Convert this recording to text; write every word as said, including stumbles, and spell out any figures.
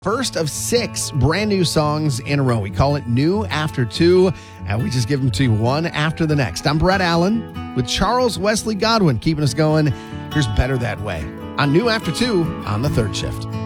First of six brand new songs in a row. We call it New After Two, and we just give them to you one after the next. I'm Brett Allen with Charles Wesley Godwin keeping us going. Here's Better That Way on New After Two on the third shift.